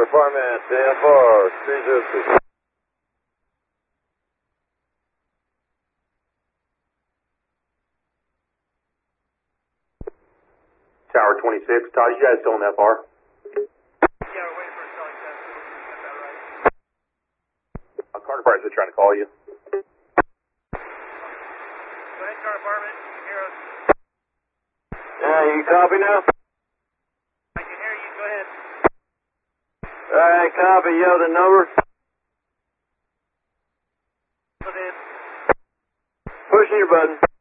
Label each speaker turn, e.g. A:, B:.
A: Department, AFR 306.
B: Tower 26, Todd, you guys still in FR?
C: Yeah, we're waiting for a selling test. Get that right.
B: Car department's trying to call you.
C: Go ahead, car department. You can hear us.
A: Yeah, you copy now?
C: I can hear you. Go ahead.
A: Alright, copy. You have the number?
C: Put in.
A: Pushing your button.